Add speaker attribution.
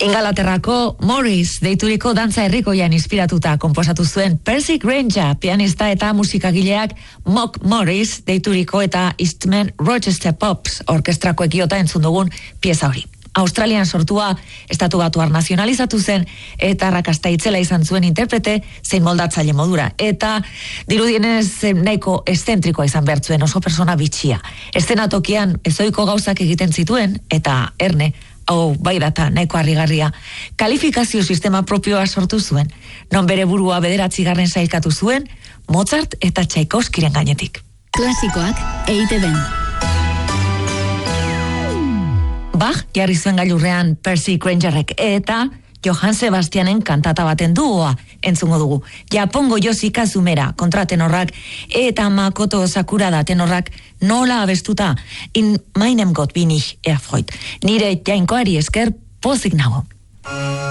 Speaker 1: Ingalaterrako Morris deituriko dantza herrikoian inspiratuta konposatu zuen Percy Grainger, pianista eta musikagileak Mock Morris deituriko eta Eastman Rochester Pops orkestrako ekiota entzun dugun pieza hori. Australian sortua, estatu batuar nazionalizatu zen eta arrakasta itzela izan zuen interprete zein moldatzaile modura. Eta dirudienez nahiko eszentrikoa izan behar zuen, oso persona bitxia. Eszenatokian ezoiko gauzak egiten zituen eta erne, hau bai data nahiko harrigarria, kalifikazio sistema propioa sortu zuen, non bere burua 9. sailkatu zuen, Mozart eta Tchaikovskiren gainetik.
Speaker 2: Klasikoak EITB-n.
Speaker 1: Bach jarri zuen gailurrean Percy Graingerrek eta Johann Sebastianen kantata baten duoa entzungo dugu. Japongo Yoshi Kazumera kontratenorrak eta Makoto Sakurada tenorrak nola abestuta in meinem Gott bin ich erfreut. Nire jainkoari esker pozik nago.